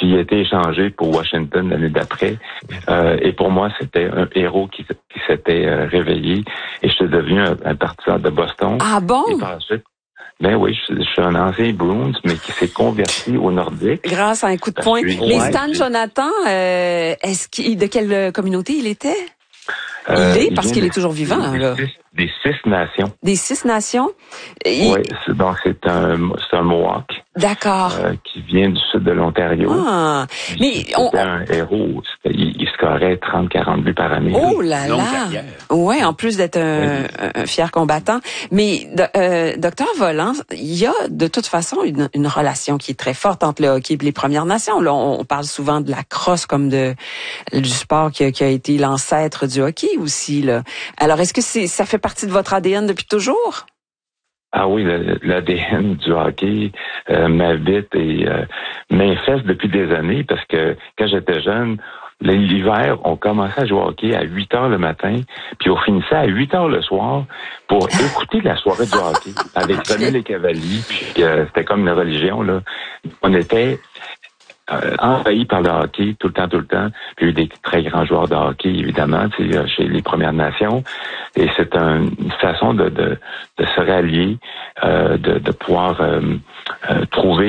puis il a été échangé pour Washington l'année d'après. Et pour moi, c'était un héros qui s'était réveillé. Et je suis devenu un partisan de Boston. Ah bon? Et par la suite, ben oui, je suis un ancien Bruins, mais qui s'est converti au Nordique. Grâce à un coup de poing. Mais Stan Jonathan, de quelle communauté il était? Parce qu'il est toujours vivant. Des Six Nations. Des Six Nations? Oui, donc c'est un Mohawk. D'accord. Qui vient du sud de l'Ontario. Ah, mais c'était un héros. Il scorait 30-40 buts par année. Oh là là! Ouais, en plus d'être un fier combattant. Mais docteur Volant, il y a de toute façon une relation qui est très forte entre le hockey et les Premières Nations. Là, on parle souvent de la crosse comme du sport qui a été l'ancêtre du hockey aussi. Là. Alors, est-ce que ça fait partie de votre ADN depuis toujours? Ah oui, l'ADN du hockey m'habite et m'infeste depuis des années parce que quand j'étais jeune, l'hiver, on commençait à jouer au hockey à 8 heures le matin, puis on finissait à 8 heures le soir pour écouter la soirée du hockey avec René Lécavalier, puis c'était comme une religion, là. On était envahi par le hockey tout le temps. Puis il y a eu des très grands joueurs de hockey, évidemment, chez les Premières Nations. Et c'est une façon de se rallier, de pouvoir trouver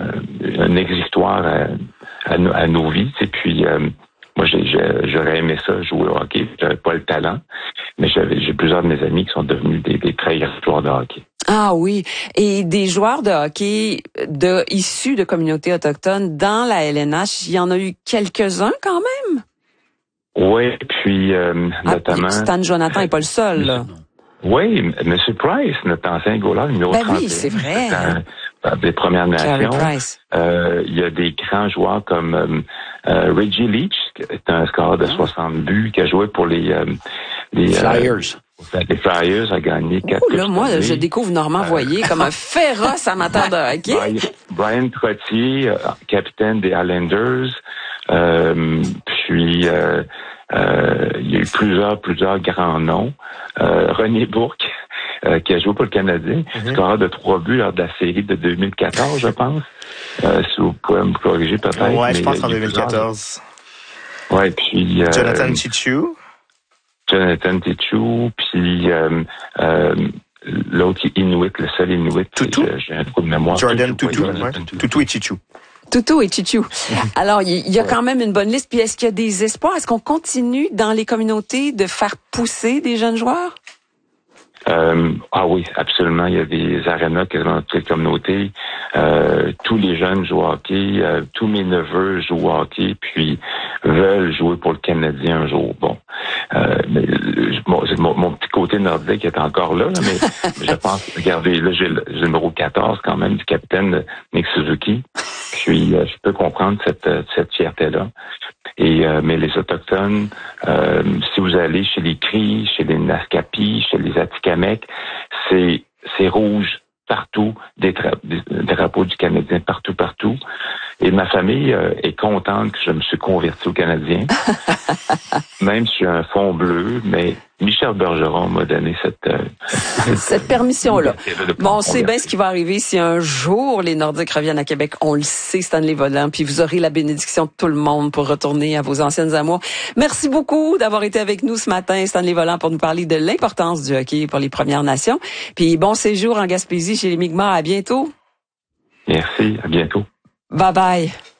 un exutoire à nos vies. Et puis moi, j'aurais aimé ça, jouer au hockey. J'avais pas le talent, mais j'ai plusieurs de mes amis qui sont devenus des très grands joueurs de hockey. Ah oui, et des joueurs de hockey issus de communautés autochtones dans la LNH, il y en a eu quelques-uns quand même? Oui, puis notamment... Stan Jonathan n'est pas le seul, là. Oui, M. Price, notre ancien goaler, numéro 31. Oui, c'est vrai. Des Premières Nations. Il y a des grands joueurs comme Reggie Leach, qui est un scoreur de 60 buts, qui a joué pour les Flyers. Les Flyers a gagné 4 là, moi, je découvre Normand Voyer comme un féroce amateur de hockey. Brian Trottier, capitaine des Islanders. Puis, il y a eu plusieurs grands noms. René Bourque, qui a joué pour le Canadien, scoreur de 3 buts lors de la série de 2014, je pense. Si vous pouvez me corriger peut-être. Ouais, je pense en 2014. Ouais, puis... Jonathan Tichou, puis l'autre Inuit, le seul Inuit. Toutou. J'ai un trou de mémoire. Jordan Toutou. Toutou et Tichou. Toutou et Chichou. Alors, il y a quand même une bonne liste. Puis, est-ce qu'il y a des espoirs? Est-ce qu'on continue dans les communautés de faire pousser des jeunes joueurs? Ah oui, absolument. Il y a des arénas quasiment dans toutes les communautés. Tous les jeunes jouent au hockey. Tous mes neveux jouent au hockey, puis veulent jouer pour le Canadien un jour. Bon, mais mon petit côté nordique est encore là, mais je pense, regardez, là j'ai le numéro 14 quand même du capitaine Nick Suzuki. Puis je peux comprendre cette fierté-là. Et mais les Autochtones, si vous allez chez les Cris, chez les Naskapi, chez les Atikamekw, c'est rouge partout, des drapeaux du Canadien partout. Et ma famille est contente que je me suis converti au Canadien. Même si j'ai un fond bleu, mais Michel Bergeron m'a donné cette permission-là. Bon, on sait bien ce qui va arriver si un jour les Nordiques reviennent à Québec. On le sait, Stanley Volant, puis vous aurez la bénédiction de tout le monde pour retourner à vos anciennes amours. Merci beaucoup d'avoir été avec nous ce matin, Stanley Volant, pour nous parler de l'importance du hockey pour les Premières Nations. Puis bon séjour en Gaspésie chez les Mi'kmaq. À bientôt. Merci, à bientôt. Bye bye.